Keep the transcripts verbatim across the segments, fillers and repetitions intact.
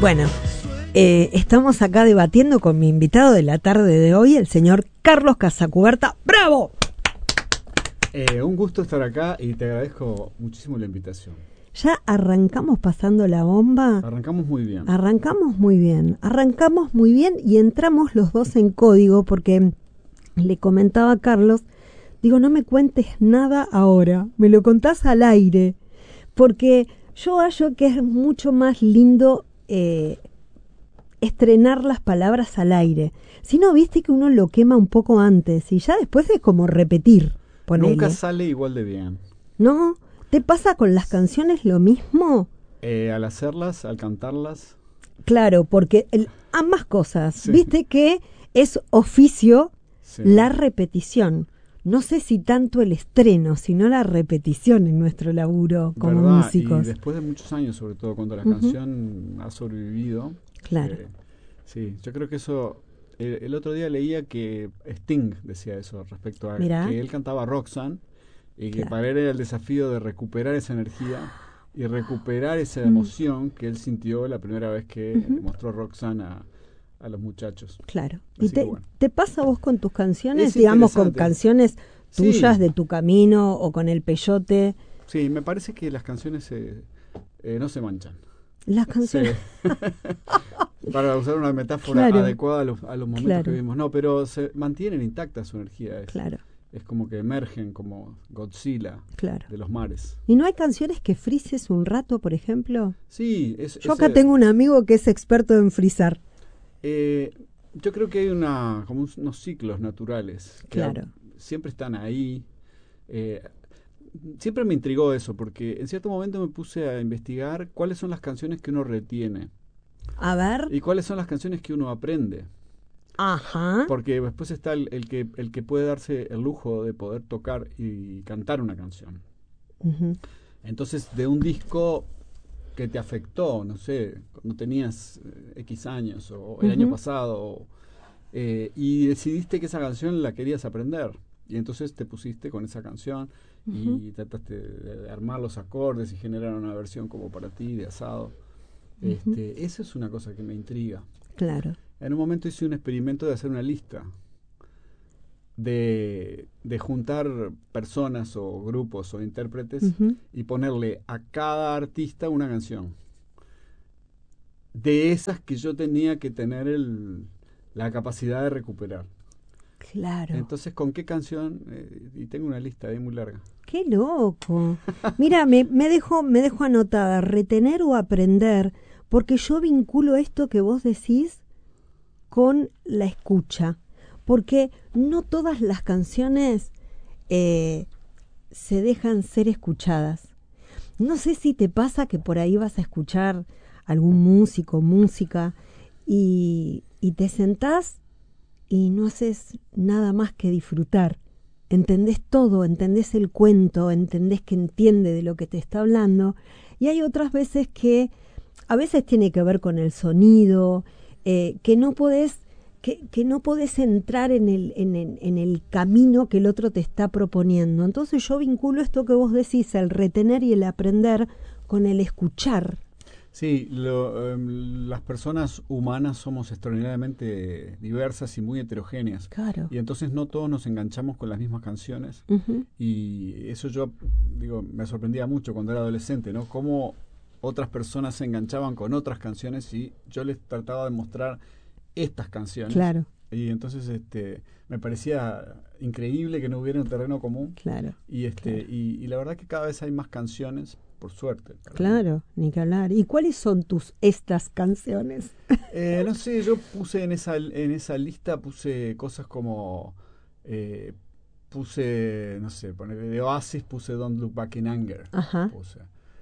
Bueno, eh, estamos acá debatiendo con mi invitado de la tarde de hoy, el señor Carlos Casacuberta. ¡Bravo! Eh, un gusto estar acá y te agradezco muchísimo la invitación. Ya arrancamos pasando la bomba. Arrancamos muy bien. Arrancamos muy bien. Arrancamos muy bien y entramos los dos en código porque le comentaba a Carlos, digo, no me cuentes nada ahora, me lo contás al aire, porque yo hallo que es mucho más lindo eh, estrenar las palabras al aire. Si no, viste que uno lo quema un poco antes y ya después es como repetir. Ponele. Nunca sale igual de bien. ¿No? ¿Te pasa con las canciones lo mismo? Eh, al hacerlas, al cantarlas. Claro, porque el, ambas cosas. Sí. Viste que es oficio Sí. la repetición. No sé si tanto el estreno, sino la repetición en nuestro laburo como ¿verdad? músicos. Y después de muchos años, sobre todo cuando la Uh-huh. canción ha sobrevivido. Claro. Eh, sí, yo creo que eso... El, el otro día leía que Sting decía eso respecto a Mirá. que él cantaba Roxanne y que Claro. para él era el desafío de recuperar esa energía y recuperar esa Mm. emoción que él sintió la primera vez que Ujú. mostró Roxanne a, a los muchachos. Claro. ¿Y Así te, que bueno. te pasa a vos con tus canciones? Es Digamos, con interesante. canciones Sí. tuyas de tu camino o con el peyote. Sí, me parece que las canciones eh, eh, no se manchan. Las canciones. Sí. Para usar una metáfora Claro. adecuada a los, a los momentos Claro. que vivimos. No, pero se mantienen intacta su energía. Es, Claro, es como que emergen como Godzilla claro. de los mares. ¿Y no hay canciones que frises un rato, por ejemplo? Sí, es, Yo ese- acá tengo un amigo que es experto en frizar. eh, yo creo que hay una como un- unos ciclos naturales que Claro. a- siempre están ahí. Eh, siempre me intrigó eso porque en cierto momento me puse a investigar cuáles son las canciones que uno retiene A ver. y cuáles son las canciones que uno aprende. Ajá. Porque después está el, el que el que puede darse el lujo de poder tocar y cantar una canción. Ujú. Entonces, de un disco que te afectó, no sé, cuando tenías eh, X años o el Ujú. año pasado, o, eh, y decidiste que esa canción la querías aprender. Y entonces te pusiste con esa canción y Ujú. trataste de, de armar los acordes y generar una versión como para ti, de asado. Ujú. Este, eso es una cosa que me intriga. Claro. En un momento hice un experimento de hacer una lista de, de juntar personas o grupos o intérpretes Ujú. y ponerle a cada artista una canción. De esas que yo tenía que tener el, la capacidad de recuperar. Claro. Entonces, ¿con qué canción? Eh, y tengo una lista ahí muy larga. ¡Qué loco! Mira, me, me dejo, me dejo anotada, retener o aprender, porque yo vinculo esto que vos decís con la escucha, porque no todas las canciones eh, se dejan ser escuchadas. No sé si te pasa que por ahí vas a escuchar algún músico, música, y, y te sentás y no haces nada más que disfrutar. Entendés todo, entendés el cuento, entendés que entiende de lo que te está hablando. Y hay otras veces que a veces tiene que ver con el sonido, eh, que no podés, que, que no podés entrar en el, en, el, en el camino que el otro te está proponiendo. Entonces yo vinculo esto que vos decís, el retener y el aprender, con el escuchar. Sí, lo, eh, las personas humanas somos extraordinariamente diversas y muy heterogéneas. Claro. Y entonces no todos nos enganchamos con las mismas canciones. Uh-huh. Y eso yo, digo, me sorprendía mucho cuando era adolescente, ¿no? Cómo otras personas se enganchaban con otras canciones y yo les trataba de mostrar estas canciones. Claro. Y entonces este me parecía increíble que no hubiera un terreno común. Claro. Y este Claro. y, y la verdad que cada vez hay más canciones, por suerte. Claro, ni que hablar. ¿Y cuáles son tus estas canciones? Eh, no sé, yo puse en esa en esa lista puse cosas como eh, puse, no sé, poner de Oasis puse Don't Look Back in Anger. Ajá. Puse.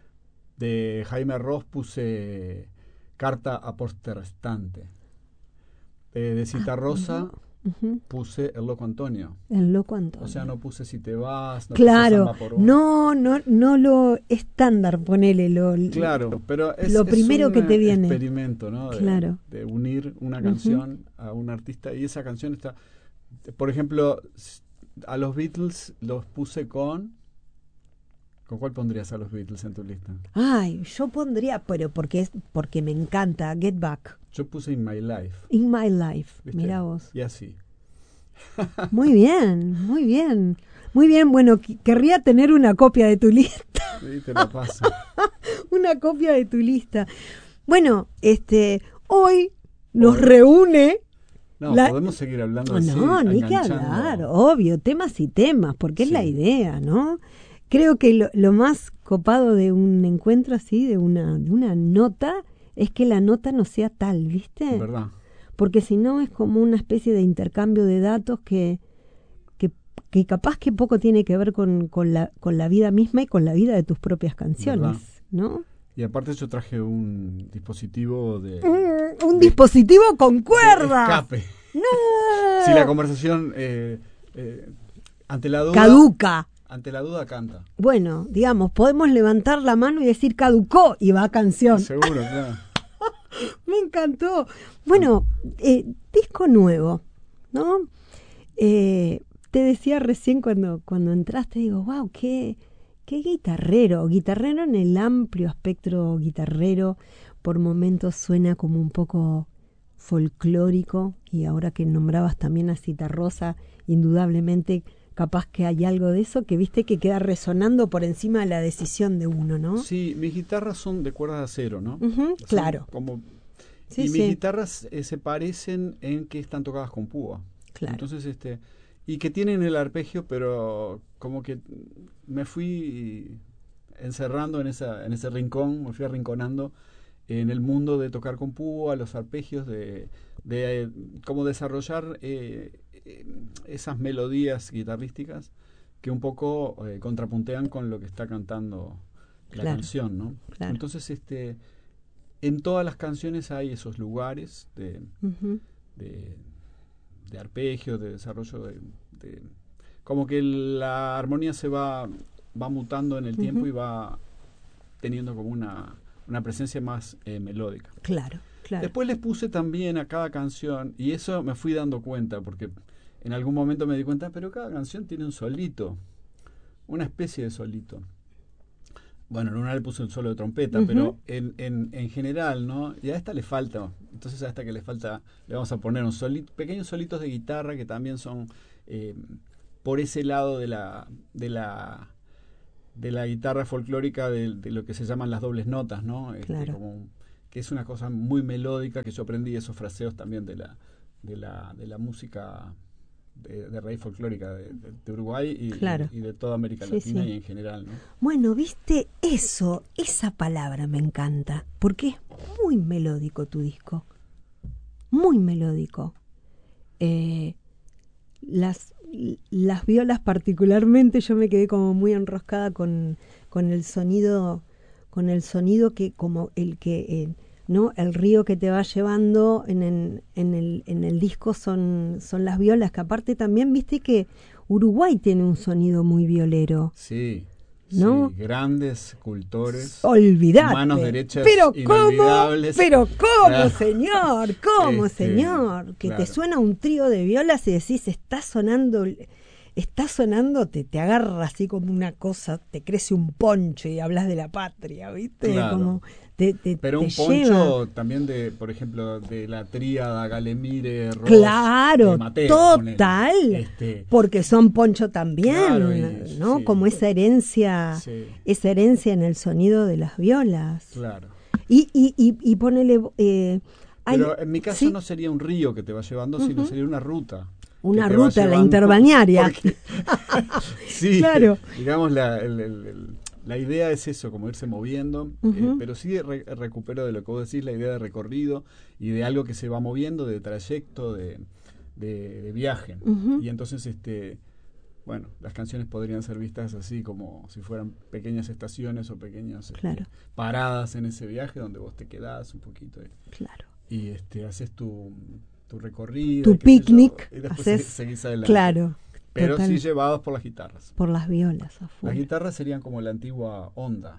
De Jaime Ross puse Carta a Poste Restante. Eh, de Cita Ah, Rosa uh-huh. puse El Loco Antonio. El Loco Antonio. O sea, no puse Si Te Vas, no claro, puse Samba por Uno. no, no, no lo estándar, ponele lo. Claro, pero es, lo primero es un que te viene. experimento, ¿no? De, claro. de unir una canción uh-huh. a un artista y esa canción está, por ejemplo, a los Beatles los puse con ¿Con cuál pondrías a los Beatles en tu lista? Ay, yo pondría, pero porque es porque me encanta Get Back. Yo puse In My Life. In My Life, ¿Viste? mirá vos. Y así. Muy bien, muy bien. Muy bien, bueno, qu- querría tener una copia de tu lista. Ahí te la paso. Una copia de tu lista. Bueno, este, hoy nos Hoy. reúne. No, La- podemos seguir hablando No, así, no, ni que enganchando. hablar, obvio, temas y temas, porque es Sí. la idea, ¿no? Creo que lo, lo más copado de un encuentro así, de una, de una nota, es que la nota no sea tal, ¿viste? ¿Verdad? Porque si no es como una especie de intercambio de datos que, que, que capaz que poco tiene que ver con, con, la, con la vida misma y con la vida de tus propias canciones, ¿Verdad? ¿no? Y aparte yo traje un dispositivo de, Mm, un de- dispositivo con de cuerdas. escape. ¡No! Si la conversación eh, eh, ante la duda Caduca. ante la duda canta. Bueno, digamos, podemos levantar la mano y decir caducó y va canción. Seguro, claro. Me encantó. Bueno, eh, disco nuevo, ¿no? Eh, te decía recién cuando, cuando entraste, digo, wow, qué, qué guitarrero. Guitarrero en el amplio espectro guitarrero. Por momentos suena como un poco folclórico. Y ahora que nombrabas también a Citarrosa, indudablemente capaz que hay algo de eso que viste que queda resonando por encima de la decisión de uno, ¿no? Sí, mis guitarras son de cuerdas de acero, ¿no? Ujú, Son claro. Como, Sí, y sí. mis guitarras eh, se parecen en que están tocadas con púa. Claro. Entonces, este, y que tienen el arpegio, pero como que me fui encerrando en esa, en ese rincón, me fui arrinconando en el mundo de tocar con púa, los arpegios, de, de eh, cómo desarrollar eh, eh, esas melodías guitarrísticas que un poco eh, contrapuntean con lo que está cantando la Claro, canción, ¿no? claro. Entonces, este, en todas las canciones hay esos lugares de, Ujú. de, de arpegio, de desarrollo, de, de- como que la armonía se va, va mutando en el tiempo Ujú. y va teniendo como una, una presencia más eh, melódica. Claro, claro. Después les puse también a cada canción, y eso me fui dando cuenta, porque en algún momento me di cuenta, pero cada canción tiene un solito, una especie de solito. Bueno, en una le puse un solo de trompeta, Ujú. pero en, en, en general, ¿no? Y a esta le falta, entonces a esta que le falta, le vamos a poner un solito, pequeños solitos de guitarra que también son eh, por ese lado de la, de la de la guitarra folclórica, de, de lo que se llaman las dobles notas, ¿no? Este, Claro. como, que es una cosa muy melódica, que yo aprendí esos fraseos también de la, de la, de la música de, de raíz folclórica de, de, de Uruguay y, Claro. y, y de toda América Sí, Latina sí. y en general, ¿no? Bueno, viste, eso, esa palabra me encanta, porque es muy melódico tu disco, muy melódico. Eh, las, las violas particularmente, yo me quedé como muy enroscada con, con el sonido, con el sonido que como el que, eh, ¿no? El río que te va llevando en, en, en, el, en el disco son, son las violas, que aparte también viste que Uruguay tiene un sonido muy violero. Sí, ¿No? sí, grandes cultores, Olvidate. manos derechas pero cómo, inolvidables. pero cómo, Ah, señor, cómo, este, señor, que claro. te suena un trío de violas y decís, está sonando, está sonando, te, te agarra así como una cosa, te crece un poncho y hablas de la patria, ¿viste? Claro. Como te, te, Pero te un lleva. poncho también de, por ejemplo, de la tríada Galemire, Ross, Claro, eh, Mateo, ponele. total, Este, porque son poncho también, Claro, y- ¿no? sí. Como esa herencia, Sí. esa herencia en el sonido de las violas. claro. Y, y, y, y ponele... Eh, hay- Pero en mi caso sí, no sería un río que te va llevando, sino Ujú. sería una ruta. Una que te va ruta, la llevando, interbañaria. porque- sí, Claro. digamos, la, el- el- el- la idea es eso, como irse moviendo, Ujú. eh, pero sí re- recupero de lo que vos decís, la idea de recorrido y de algo que se va moviendo, de trayecto, de, de- de viaje. Ujú. Y entonces, este bueno, las canciones podrían ser vistas así como si fueran pequeñas estaciones o pequeñas este, Claro. paradas en ese viaje donde vos te quedás un poquito y, Claro. y, este haces tu, tu recorrido, Tu y qué sé yo, picnic, y después haces- se- seguís adelante. Claro. Pero total, sí llevados por las guitarras. por las violas a full. Las guitarras serían como la antigua onda.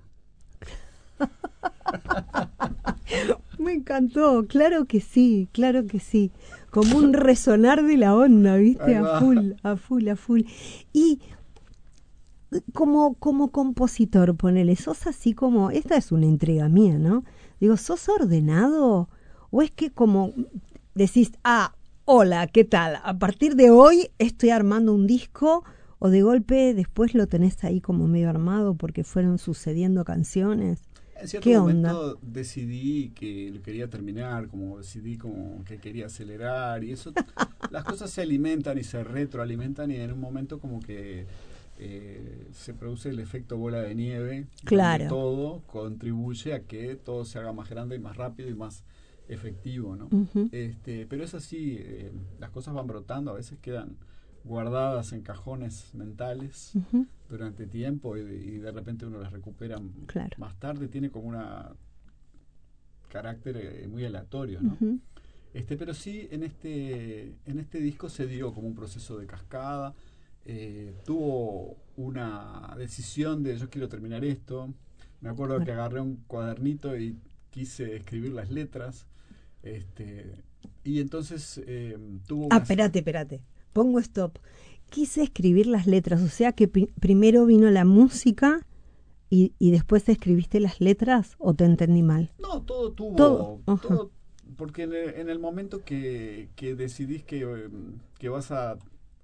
Me encantó, claro que sí, claro que sí. Como un resonar de la onda, ¿viste? Ahí A va. full, a full, a full. Y como, como compositor, ponele, sos así como, esta es una intriga mía, ¿no? Digo, ¿sos ordenado? ¿O es que como decís, ah, hola, ¿qué tal? A partir de hoy estoy armando un disco, o de golpe después lo tenés ahí como medio armado porque fueron sucediendo canciones? En cierto ¿Qué momento onda? decidí que lo quería terminar, como decidí como que quería acelerar y eso, las cosas se alimentan y se retroalimentan y en un momento como que eh, se produce el efecto bola de nieve, donde Claro. todo contribuye a que todo se haga más grande y más rápido y más efectivo, ¿no? Ujú, Este, pero es así, eh, las cosas van brotando, a veces quedan guardadas en cajones mentales ujú, durante tiempo y, y de repente uno las recupera claro. más tarde, tiene como una carácter eh, muy aleatorio, ¿no? Ujú, Este, pero sí en este, en este disco se dio como un proceso de cascada, eh, tuvo una decisión de yo quiero terminar esto. Me acuerdo que claro. agarré un cuadernito y quise escribir las letras, este, y entonces eh, tuvo Ah, una... espérate, espérate. Pongo stop. Quise escribir las letras, o sea que pri- primero vino la música y, y después escribiste las letras, ¿o te entendí mal? No, todo Todo. tuvo, Ajá. todo, porque en el, en el momento que, que decidís que, eh, que vas a,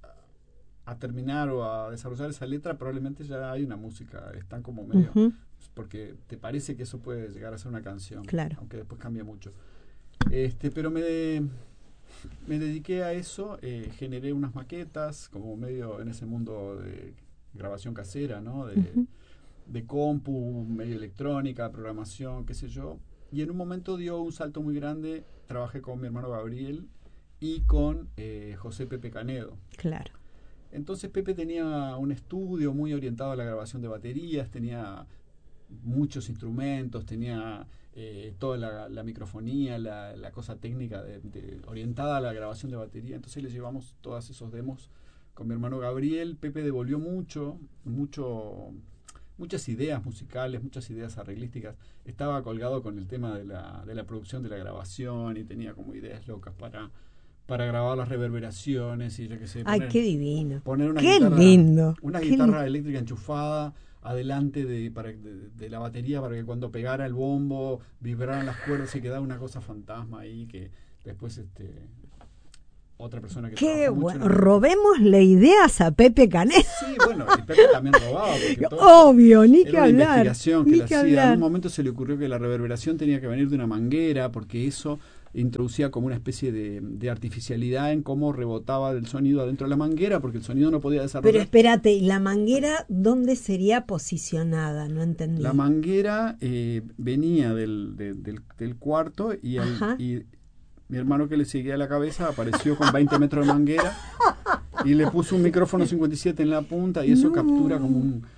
a terminar o a desarrollar esa letra, probablemente ya hay una música, están como medio, Ujú, porque te parece que eso puede llegar a ser una canción, claro. aunque después cambia mucho. Este, pero me, de- me dediqué a eso, eh, generé unas maquetas, como medio en ese mundo de grabación casera, ¿no? De, Ujú, de compu, medio electrónica, programación, qué sé yo. Y en un momento dio un salto muy grande. Trabajé con mi hermano Gabriel y con eh, José Pepe Canedo. claro. Entonces Pepe tenía un estudio muy orientado a la grabación de baterías, tenía muchos instrumentos, tenía eh, toda la, la microfonía, la, la, cosa técnica de, de, orientada a la grabación de batería. Entonces le llevamos todos esos demos con mi hermano Gabriel. Pepe devolvió mucho, mucho muchas ideas musicales, muchas ideas arreglísticas. Estaba colgado con el tema de la, de la producción de la grabación y tenía como ideas locas para, para grabar las reverberaciones y yo qué sé, Ay, poner, qué divino. poner una Qué guitarra, lindo. una Qué li- guitarra eléctrica enchufada adelante de, para, de, de la batería para que cuando pegara el bombo vibraran las cuerdas y quedaba una cosa fantasma ahí que después este otra persona que qué trabajó mucho en bueno. el disco. Robémosle ideas a Pepe Canet. Sí, bueno, y Pepe también robaba, porque todo esto Obvio, ni que era una hablar. investigación que Ni le que hacía. En un hablar. momento se le ocurrió que la reverberación tenía que venir de una manguera, porque eso introducía como una especie de, de artificialidad en cómo rebotaba el sonido adentro de la manguera, porque el sonido no podía Pero desarrollar. espérate, ¿y la manguera dónde sería posicionada? No La entendí. manguera eh, venía del, de- del, del cuarto y, al, Ajá. y mi hermano que le seguía la cabeza apareció con veinte metros de manguera y le puso un micrófono cincuenta y siete en la punta y eso captura como No. un,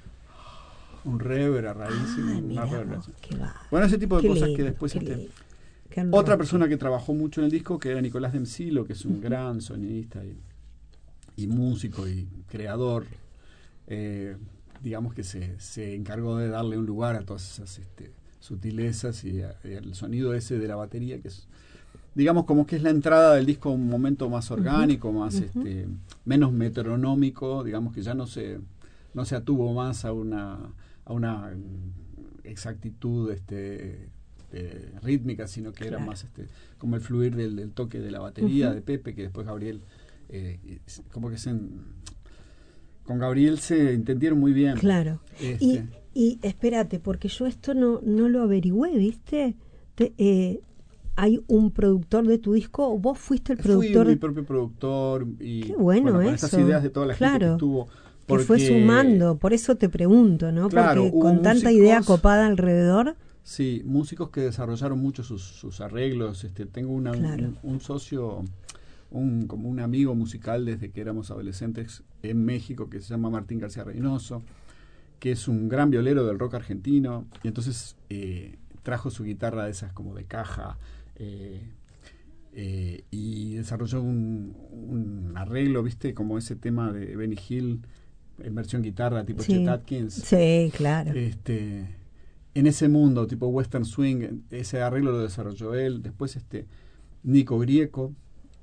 un reverb a raíz, Ah, una mira vos, reverberación. qué va. Bueno, ese tipo de Qué cosas que lindo, después qué este lindo. Qué otra enroque. persona que trabajó mucho en el disco, que era Nicolás Demsilo, que es un gran sonidista y, y músico y creador, eh, digamos que se, se encargó de darle un lugar a todas esas este, sutilezas y, a, y al sonido ese de la batería, que es, digamos, como que es la entrada del disco a un momento más Ujú, orgánico, más ujú. este, menos metronómico, digamos que ya no se, no se atuvo más a una, a una exactitud este, de rítmica, sino que era Claro. más este, como el fluir del, del toque de la batería Ujú, de Pepe, que después Gabriel, eh, como que se, con Gabriel se entendieron muy bien. claro. Y, Este, y espérate, porque yo esto no, no lo averigüé, ¿viste? Te- eh, hay un productor de tu disco, o vos fuiste el fui mi productor. propio productor Qué y bueno bueno, con estas ideas eso, de toda la gente que claro, estuvo, que fue porque sumando, por eso te pregunto, ¿no? claro, Porque hubo con tanta idea músicos, copada alrededor, sí, músicos que desarrollaron mucho sus, sus arreglos. Este, tengo una, claro. un, un socio, un, como un amigo musical desde que éramos adolescentes en México, que se llama Martín García Reynoso, que es un gran violero del rock argentino, y entonces eh, trajo su guitarra de esas como de caja, eh, eh, y desarrolló un, un arreglo, viste, como ese tema de Benny Hill en versión guitarra tipo Chet Sí, Atkins, sí, claro. este, en ese mundo tipo Western Swing. Ese arreglo lo desarrolló él. Después este Nico Grieco,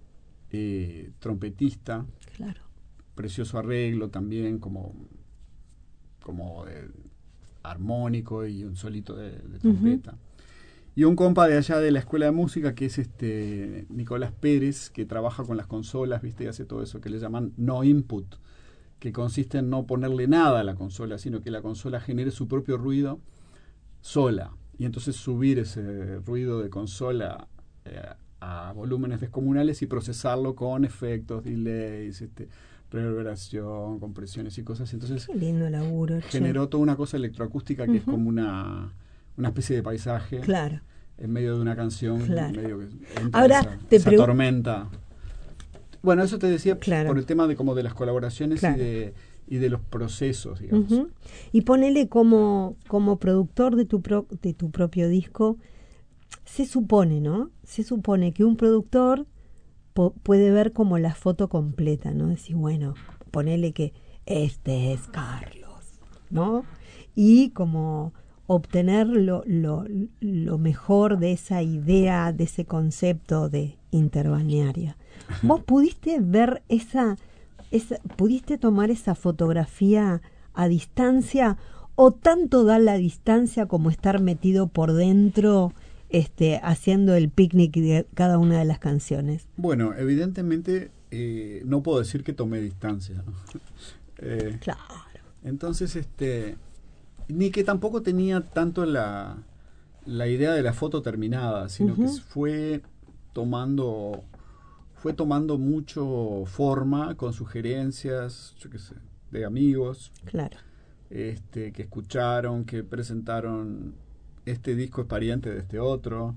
eh, trompetista, Claro. precioso arreglo también, como como de armónico y un solito de, de trompeta. Uh-huh. Y un compa de allá de la escuela de música, que es este Nicolás Pérez, que trabaja con las consolas, ¿viste? Y hace todo eso que le llaman no input, que consiste en no ponerle nada a la consola, sino que la consola genere su propio ruido sola. Y entonces subir ese ruido de consola eh, a volúmenes descomunales y procesarlo con efectos, delays, este, reverberación, compresiones y cosas. Entonces, qué lindo laburo, generó che. toda una cosa electroacústica que uh-huh. es como una, una especie de paisaje. Claro. En medio de una canción, claro. en medio que entra Ahora, esa, te esa pregu- tormenta. Bueno, eso te decía claro. por el tema de como de las colaboraciones claro. y de y de los procesos, digamos. Uh-huh. Y ponele como como productor de tu pro, de tu propio disco, se supone, ¿no? Se supone que un productor po- puede ver como la foto completa, ¿no? Decir, bueno, ponele que este es Carlos, ¿no? Y como obtener lo, lo, lo mejor de esa idea, de ese concepto de interbalnearia. ¿Vos pudiste ver esa, esa, pudiste tomar esa fotografía a distancia, o tanto da la distancia como estar metido por dentro, este, haciendo el picnic de cada una de las canciones? Bueno, evidentemente eh, no puedo decir que tomé distancia, ¿no? eh, claro. Entonces, este... ni que tampoco tenía tanto la, la idea de la foto terminada, sino uh-huh. que fue tomando fue tomando mucho forma con sugerencias, yo qué sé, de amigos, claro, este, que escucharon, que presentaron, este disco es pariente de este otro,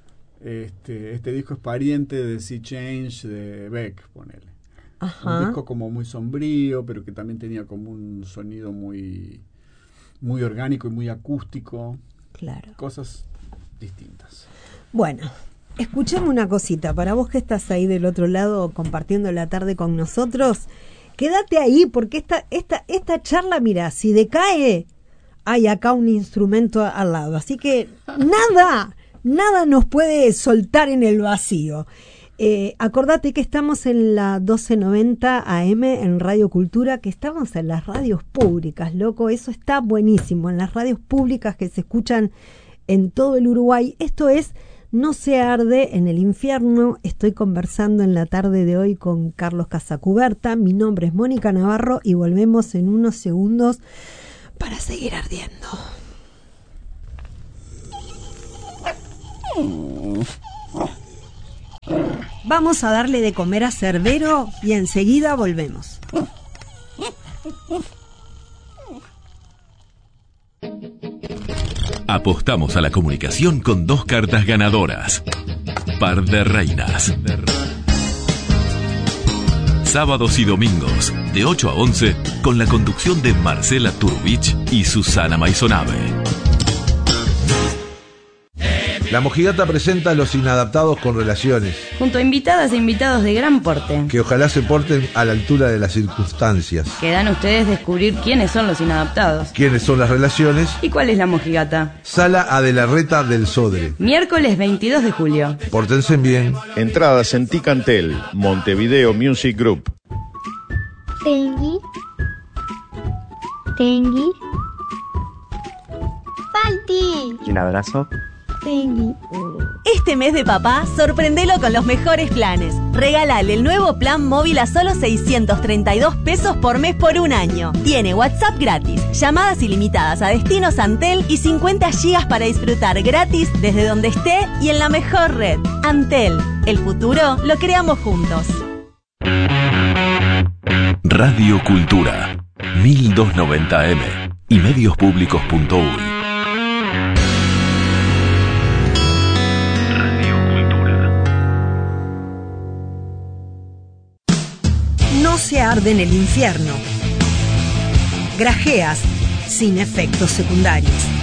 este, este disco es pariente de Sea Change de Beck, ponele. Ajá. Un disco como muy sombrío, pero que también tenía como un sonido muy muy orgánico y muy acústico. Claro. Cosas distintas. Bueno, escuchame una cosita. Para vos que estás ahí del otro lado compartiendo la tarde con nosotros, quédate ahí, porque esta, esta, esta charla, mira, si decae, hay acá un instrumento al lado. Así que nada, nada nos puede soltar en el vacío. Eh, acordate que estamos en la doce noventa A M en Radio Cultura, que estamos en las radios públicas, loco, eso está buenísimo, en las radios públicas que se escuchan en todo el Uruguay. Esto es No se arde en el infierno. Estoy conversando en la tarde de hoy con Carlos Casacuberta. Mi nombre es Mónica Navarro y volvemos en unos segundos para seguir ardiendo. Vamos a darle de comer a Cerbero y enseguida volvemos. Apostamos a la comunicación con dos cartas ganadoras. Par de reinas. Sábados y domingos, de ocho a once, con la conducción de Marcela Turbich y Susana Maisonave. La Mojigata presenta a Los Inadaptados con Relaciones, junto a invitadas e invitados de gran porte, que ojalá se porten a la altura de las circunstancias. Quedan ustedes descubrir quiénes son los inadaptados, quiénes son las relaciones y cuál es la Mojigata. Sala Adelarreta del Sodre, miércoles veintidós de julio. Pórtense bien. Entradas en Ticantel, Montevideo Music Group. Tengui. Tengui. Palti. Un abrazo. Tengui. Este mes de papá, sorprendelo con los mejores planes. Regálale el nuevo plan móvil a solo seiscientos treinta y dos pesos por mes por un año. Tiene WhatsApp gratis, llamadas ilimitadas a destinos Antel y cincuenta gigas para disfrutar gratis desde donde esté y en la mejor red. Antel, el futuro lo creamos juntos. Radio Cultura, mil doscientos noventa eme y medios-públicos punto uy. No se arde en el infierno. Grajeas sin efectos secundarios.